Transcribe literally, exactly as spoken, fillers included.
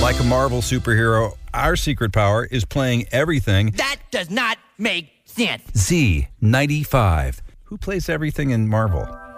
Like a Marvel superhero, our secret power is playing everything. That does not make sense. Z ninety-five. Who plays everything in Marvel?